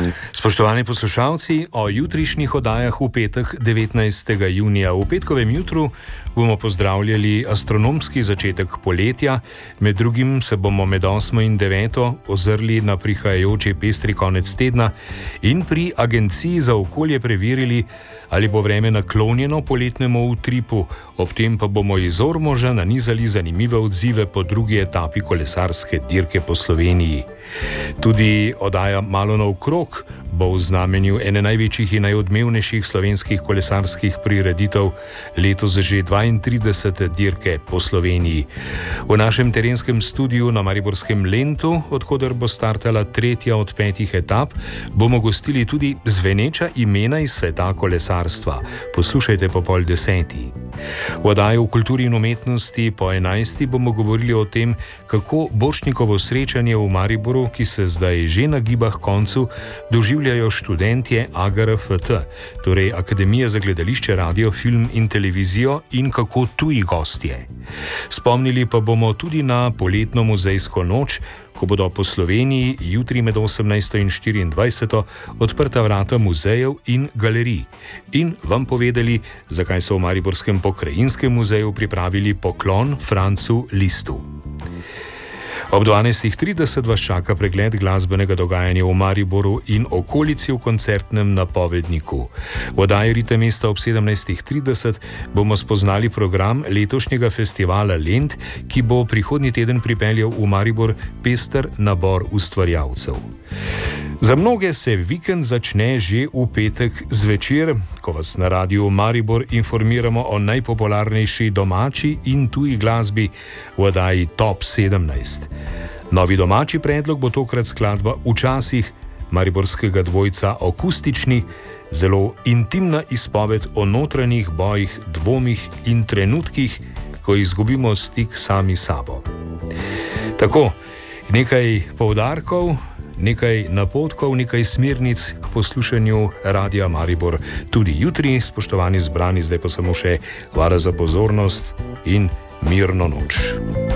Spoštovani poslušalci, o jutrišnjih oddajah v petek 19. junija. V petkovem jutru bomo pozdravljali astronomski začetek poletja, med drugim se bomo med 8. in 9. ozrli na prihajajoči pestri konec tedna in pri Agenciji za okolje preverili, ali bo vreme naklonjeno poletnemu utripu, ob tem pa bomo iz Ormoža nanizali zanimive odzive po drugi etapi kolesarske dirke po Sloveniji. Tudi oddaja Malo naokrog bo v znamenju ene največjih in najodmevnejših slovenskih kolesarskih prireditev, letos že 32. dirke po Sloveniji. V našem terenskem studiu na Mariborskem Lentu, odkoder bo startala tretja od 5 etap, bomo gostili tudi zveneča imena iz sveta kolesarstva. Poslušajte po 9:30. V oddaji o kulturi in umetnosti po 11. bomo govorili o tem, kako Borštnikovo srečanje v Mariboru, ki se zdaj že nagiba k koncu, doživljajo študentje AGRFT, torej Akademije za gledališče, radio, film in televizijo, in kako tuji gostje. Spomnili pa bomo tudi na poletno muzejsko noč, ko bodo po Sloveniji jutri med 18. in 24. odprta vrata muzejev in galerij. In vam povedali, zakaj so v Mariborskem pokrajinskem muzeju pripravili poklon Francu Listu. Ob 12:30 vas čaka pregled glasbenega dogajanja v Mariboru in okolici v koncertnem napovedniku. V oddaji Ritem mesta ob 17:30 bomo spoznali program letošnjega festivala Lent, ki bo prihodnji teden pripeljal v Maribor pester nabor ustvarjalcev. Za mnoge se vikend začne že v petek zvečer, ko vas na Radiu Maribor informiramo o najpopularnejši domači in tuji glasbi v oddaji Top 17. Novi domači predlog bo tokrat skladba Včasih mariborskega dvojca Akustični, zelo intimna izpoved o notranjih bojih, dvomih in trenutkih, ko izgubimo stik sami s sabo. Tako, nekaj poudarkov, nekaj napotkov, nekaj smernic k poslušanju Radia Maribor tudi jutri. Spoštovani zbrani, zdaj pa samo še hvala za pozornost in mirno noč.